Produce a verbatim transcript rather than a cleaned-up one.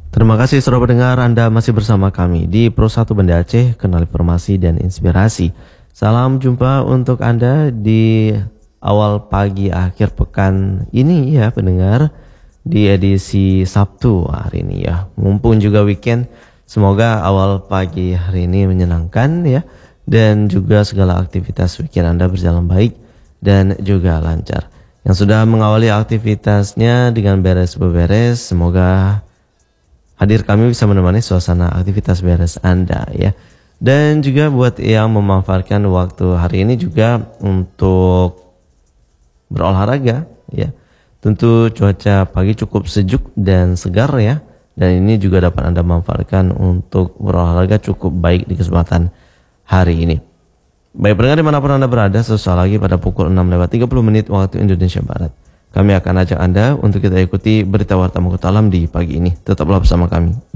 Terima kasih saudara pendengar, Anda masih bersama kami di Pro satu Banda Aceh, kenal informasi dan inspirasi. Salam jumpa untuk Anda di awal pagi akhir pekan ini ya pendengar, di edisi Sabtu hari ini ya. Mumpung juga weekend, semoga awal pagi hari ini menyenangkan ya, dan juga segala aktivitas weekend Anda berjalan baik dan juga lancar. Yang sudah mengawali aktivitasnya dengan beres-beberes, semoga hadir kami bisa menemani suasana aktivitas beres Anda ya. Dan juga buat yang memanfaatkan waktu hari ini juga untuk berolahraga ya. Tentu cuaca pagi cukup sejuk dan segar ya. Dan ini juga dapat Anda manfaatkan untuk berolahraga cukup baik di kesempatan hari ini. Baik pendengar dimanapun Anda berada, sesaat lagi pada pukul enam lewat tiga puluh menit waktu Indonesia Barat, kami akan ajak Anda untuk kita ikuti berita warta Mahkota Alam di pagi ini. Tetaplah bersama kami.